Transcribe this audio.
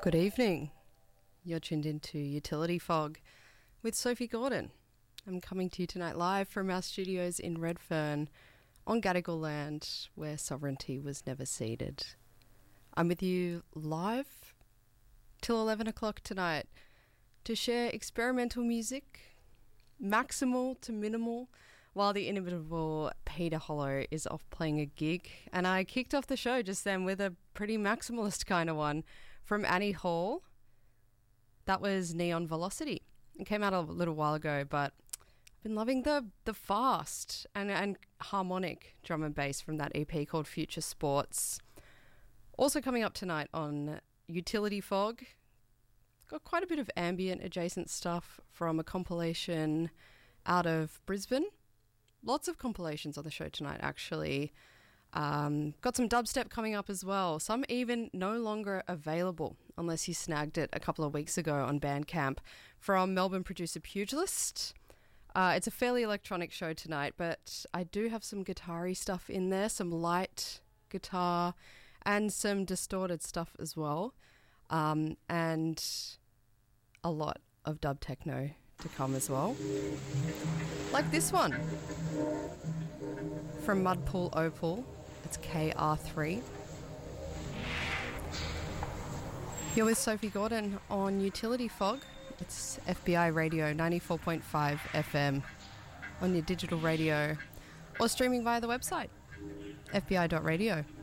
Good evening. You're tuned into Utility Fog with Sophie Gordon. I'm coming to you tonight live from our studios in Redfern on Gadigal land where sovereignty was never ceded. I'm with you live till 11 o'clock tonight to share experimental music, maximal to minimal, while the inimitable Peter Hollow is off playing a gig. And I kicked off the show just then with a pretty maximalist kind of one from Annie Hall. That was Neon Velocity. It came out a little while ago, but I've been loving the fast and harmonic drum and bass from that EP called Future Sports. Also coming up tonight on Utility Fog, got quite a bit of ambient adjacent stuff from a compilation out of Brisbane. Lots of compilations on the show tonight, actually. Got some dubstep coming up as well. Some even no longer available unless you snagged it a couple of weeks ago on Bandcamp from Melbourne producer Pugilist. It's a fairly electronic show tonight, but I do have some guitar-y stuff in there, some light guitar and some distorted stuff as well. And a lot of dub techno to come as well. Like this one from Mudpool Opal. It's KR3. You're with Sophie Gordon on Utility Fog. It's FBI Radio 94.5 FM on your digital radio or streaming via the website fbi.radio.